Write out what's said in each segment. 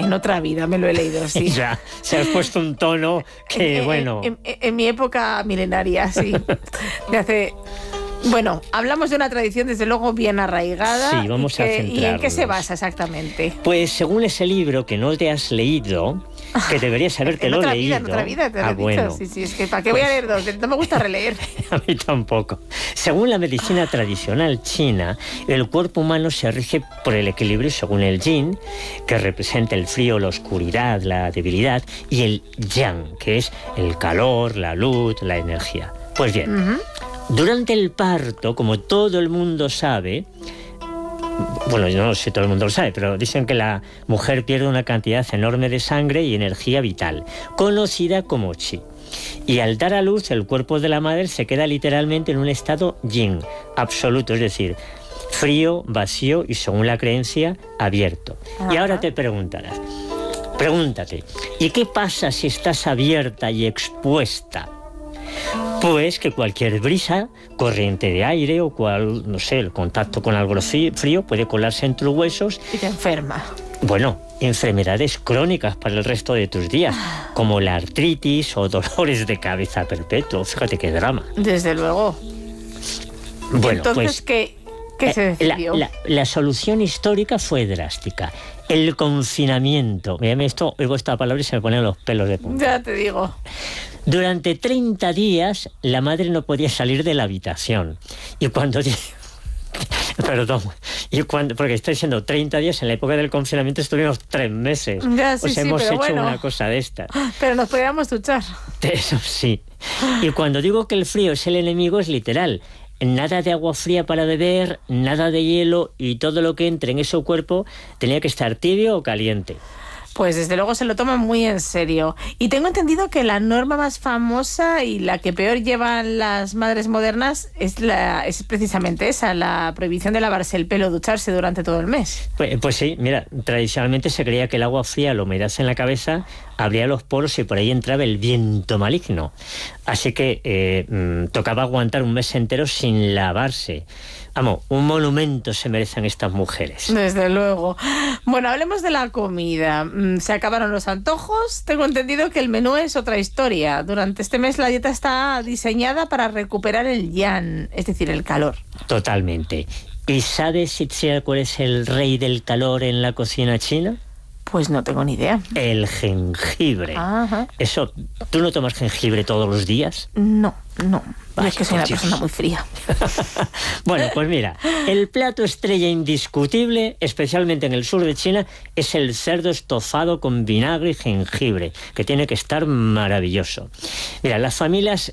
En otra vida me lo he leído, sí. Ya, se has puesto un tono que, bueno... En mi época milenaria, sí. De hace... Bueno, hablamos de una tradición desde luego bien arraigada. Sí, vamos a centrarnos. ¿Y en qué se basa exactamente? Pues según ese libro que no te has leído, que deberías habértelo leído. En otra vida, te lo he dicho. Sí, es que ¿para qué voy a leer dos? No me gusta releer. A mí tampoco. Según la medicina tradicional china, el cuerpo humano se rige por el equilibrio según el yin, que representa el frío, la oscuridad, la debilidad, y el yang, que es el calor, la luz, la energía. Pues bien, durante el parto, como todo el mundo sabe, bueno, yo no sé si todo el mundo lo sabe, pero dicen que la mujer pierde una cantidad enorme de sangre y energía vital, conocida como chi. Y al dar a luz, el cuerpo de la madre se queda literalmente en un estado yin, absoluto, es decir, frío, vacío y, según la creencia, abierto. Y ahora te preguntarás, pregúntate, ¿y qué pasa si estás abierta y expuesta? Pues que cualquier brisa, corriente de aire o el contacto con algo frío puede colarse en tus huesos. Y te enferma. Bueno, enfermedades crónicas para el resto de tus días, como la artritis o dolores de cabeza perpetuos. Fíjate qué drama. Desde luego. Bueno, entonces, pues, ¿qué se decidió? La solución histórica fue drástica. El confinamiento. Mírame esto, oigo esta palabra y se me ponen los pelos de punta. Ya te digo. Durante 30 días la madre no podía salir de la habitación. Y cuando... Perdón. Porque estoy diciendo 30 días, en la época del confinamiento estuvimos 3 meses. Ya, sí, hemos hecho bueno, una cosa de esta. Pero nos podíamos duchar. Eso sí. Y cuando digo que el frío es el enemigo, es literal. Nada de agua fría para beber, nada de hielo, y todo lo que entre en ese cuerpo tenía que estar tibio o caliente. Pues desde luego se lo toman muy en serio. Y tengo entendido que la norma más famosa y la que peor llevan las madres modernas es precisamente esa, la prohibición de lavarse el pelo, ducharse durante todo el mes. Pues sí, mira, tradicionalmente se creía que el agua fría, la humedad en la cabeza, abría los poros y por ahí entraba el viento maligno. Así que tocaba aguantar un mes entero sin lavarse. Vamos, un monumento se merecen estas mujeres. Desde luego. Bueno, hablemos de la comida. Se acabaron los antojos. Tengo entendido que el menú es otra historia. Durante este mes la dieta está diseñada para recuperar el yang, es decir, el calor. Totalmente. ¿Y sabes, Itziar, cuál es el rey del calor en la cocina china? Pues no tengo ni idea. El jengibre. Ajá. Eso, ¿tú no tomas jengibre todos los días? No. Vaya, es que soy una persona muy fría. Bueno, pues mira, el plato estrella indiscutible, especialmente en el sur de China, es el cerdo estofado con vinagre y jengibre, que tiene que estar maravilloso. Mira, las familias...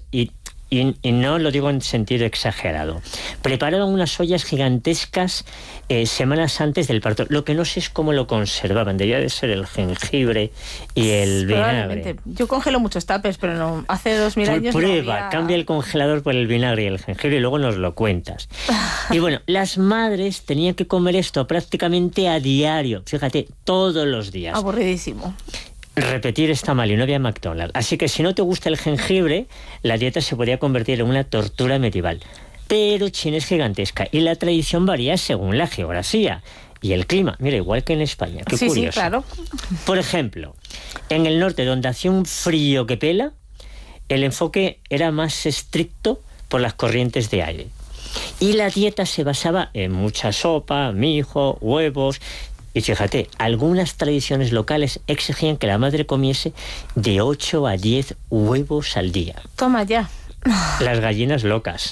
Y no lo digo en sentido exagerado, preparaban unas ollas gigantescas semanas antes del parto. Lo que no sé es cómo lo conservaban. Debía de ser el jengibre y el vinagre. Yo congelo muchos tapes, pero no, hace 2000 años prueba, no había... cambia el congelador por el vinagre y el jengibre y luego nos lo cuentas. Y bueno, las madres tenían que comer esto prácticamente a diario. Fíjate, todos los días. Aburridísimo. Repetir está mal y no había McDonald's. Así que si no te gusta el jengibre, la dieta se podía convertir en una tortura medieval. Pero China es gigantesca y la tradición varía según la geografía y el clima. Mira, igual que en España. Qué curioso. Sí, claro. Por ejemplo, en el norte, donde hacía un frío que pela, el enfoque era más estricto por las corrientes de aire. Y la dieta se basaba en mucha sopa, mijo, huevos... Y fíjate, algunas tradiciones locales exigían que la madre comiese de 8 a 10 huevos al día. Toma ya. Las gallinas locas.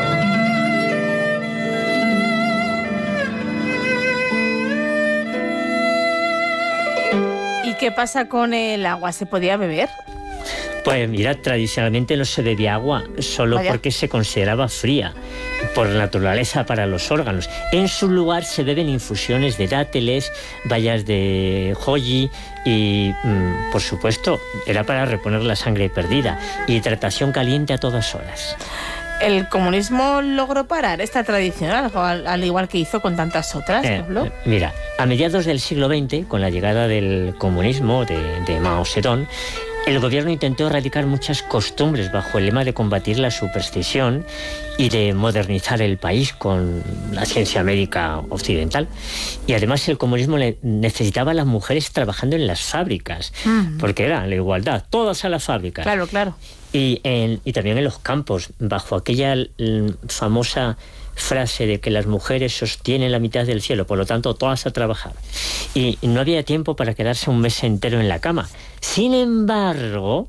¿Y qué pasa con el agua? ¿Se podía beber? Pues mira, tradicionalmente no se bebía agua solo porque se consideraba fría, por naturaleza para los órganos. En su lugar se beben infusiones de dátiles, bayas de joyi y, por supuesto, era para reponer la sangre perdida. Hidratación caliente a todas horas. ¿El comunismo logró parar esta tradición, al igual que hizo con tantas otras, Pablo? Mira, a mediados del siglo XX, con la llegada del comunismo de Mao Zedong, El gobierno intentó erradicar muchas costumbres bajo el lema de combatir la superstición y de modernizar el país con la ciencia médica occidental. Y además el comunismo necesitaba a las mujeres trabajando en las fábricas, porque era la igualdad, todas a las fábricas. Claro, claro. Y también en los campos, bajo aquella famosa frase de que las mujeres sostienen la mitad del cielo, por lo tanto todas a trabajar. Y no había tiempo para quedarse un mes entero en la cama. Sin embargo,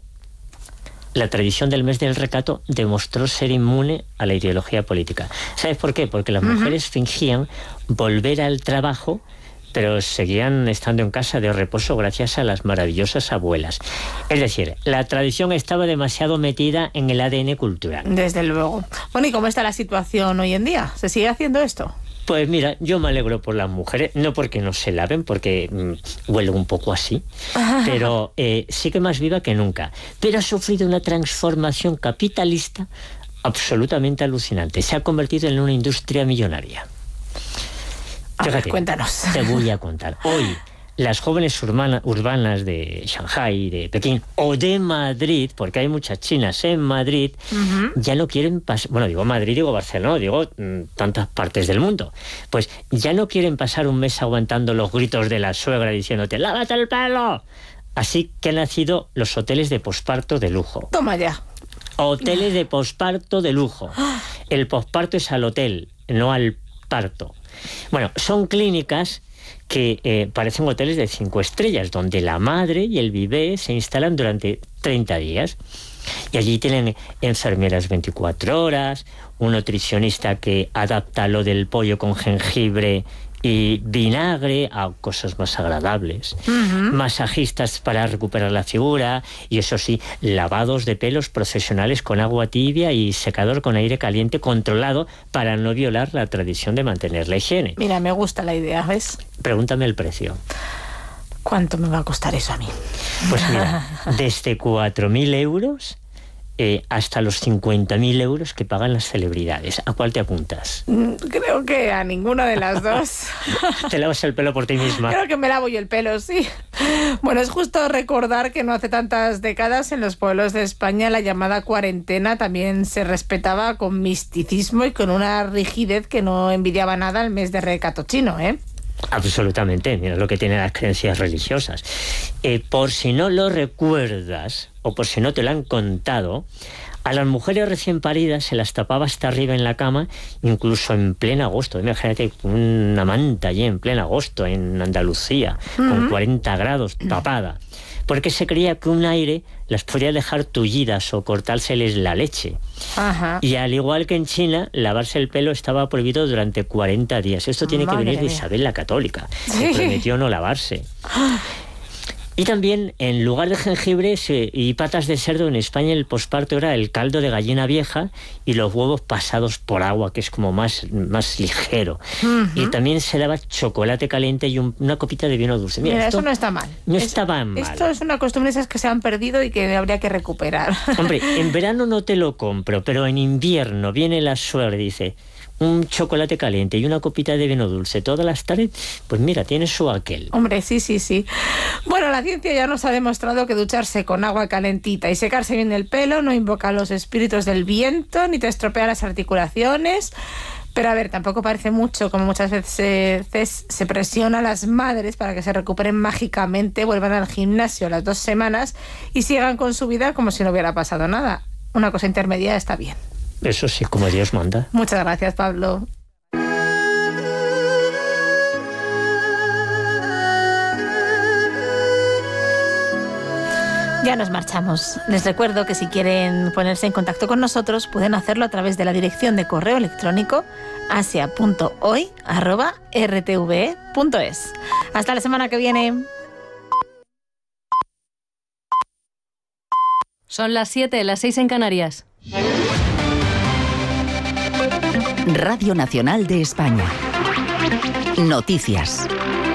la tradición del mes del recato demostró ser inmune a la ideología política. ¿Sabes por qué? Porque las mujeres fingían volver al trabajo, pero seguían estando en casa de reposo gracias a las maravillosas abuelas. Es decir, la tradición estaba demasiado metida en el ADN cultural. Desde luego. Bueno, ¿y cómo está la situación hoy en día? ¿Se sigue haciendo esto? Pues mira, yo me alegro por las mujeres, no porque no se laven, porque huele un poco así, pero sigue más viva que nunca. Pero ha sufrido una transformación capitalista absolutamente alucinante. Se ha convertido en una industria millonaria. Fíjate, cuéntanos. Te voy a contar. Hoy, las jóvenes urbanas de Shanghái, de Pekín o de Madrid, porque hay muchas chinas en Madrid, ya no quieren pasar, bueno, digo Madrid, digo Barcelona, digo tantas partes del mundo, pues ya no quieren pasar un mes aguantando los gritos de la suegra diciéndote ¡lávate el pelo! Así que han nacido los hoteles de posparto de lujo. Toma ya. Hoteles de posparto de lujo. El posparto es al hotel, no al parto. Bueno, son clínicas que parecen hoteles de 5 estrellas, donde la madre y el bebé se instalan durante 30 días. Y allí tienen enfermeras 24 horas, un nutricionista que adapta lo del pollo con jengibre y vinagre a cosas más agradables, masajistas para recuperar la figura y, eso sí, lavados de pelos profesionales con agua tibia y secador con aire caliente controlado para no violar la tradición de mantener la higiene. Mira, me gusta la idea, ¿ves? Pregúntame el precio. ¿Cuánto me va a costar eso a mí? Pues mira, desde 4.000 euros hasta los 50.000 euros que pagan las celebridades. ¿A cuál te apuntas? Creo que a ninguna de las dos. ¿Te lavas el pelo por ti misma? Creo que me lavo yo el pelo, sí. Bueno, es justo recordar que no hace tantas décadas en los pueblos de España la llamada cuarentena también se respetaba con misticismo y con una rigidez que no envidiaba nada al mes de recato chino, ¿eh? Absolutamente, mira lo que tienen las creencias religiosas. Por si no lo recuerdas, o por si no te lo han contado, a las mujeres recién paridas se las tapaba hasta arriba en la cama, incluso en pleno agosto. Imagínate una manta allí en pleno agosto, en Andalucía, con 40 grados, tapada. Porque se creía que un aire las podía dejar tullidas o cortárseles la leche. Y al igual que en China, lavarse el pelo estaba prohibido durante 40 días. Esto tiene que venir de Isabel la Católica, que prometió no lavarse. Y también, en lugar de jengibre y patas de cerdo, en España el posparto era el caldo de gallina vieja y los huevos pasados por agua, que es como más ligero. Y también se daba chocolate caliente y una copita de vino dulce. Mira, eso no está mal. No estaba mal. Esto es una costumbre esas que se han perdido y que habría que recuperar. Hombre, en verano no te lo compro, pero en invierno viene la suegra y dice: un chocolate caliente y una copita de vino dulce todas las tardes, pues mira, tiene su aquel. Hombre, sí. Bueno, la ciencia ya nos ha demostrado que ducharse con agua calentita y secarse bien el pelo no invoca a los espíritus del viento ni te estropea las articulaciones. Pero a ver, tampoco parece mucho, como muchas veces se presiona a las madres para que se recuperen mágicamente, vuelvan al gimnasio las 2 semanas y sigan con su vida como si no hubiera pasado nada. Una cosa intermedia está bien. Eso sí, como Dios manda. Muchas gracias, Pablo. Ya nos marchamos. Les recuerdo que si quieren ponerse en contacto con nosotros pueden hacerlo a través de la dirección de correo electrónico asia.hoy@rtve.es. Hasta la semana que viene. Son las 7, las 6 en Canarias. Radio Nacional de España. Noticias.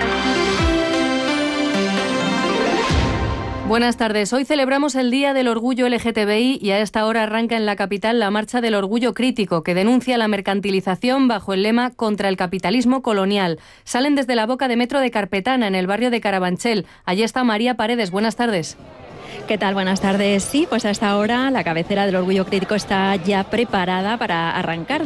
Buenas tardes. Hoy celebramos el Día del Orgullo LGTBI y a esta hora arranca en la capital la Marcha del Orgullo Crítico, que denuncia la mercantilización bajo el lema contra el capitalismo colonial. Salen desde la boca de metro de Carpetana, en el barrio de Carabanchel. Allí está María Paredes. Buenas tardes. ¿Qué tal? Buenas tardes. Sí, pues hasta ahora la cabecera del Orgullo Crítico está ya preparada para arrancar.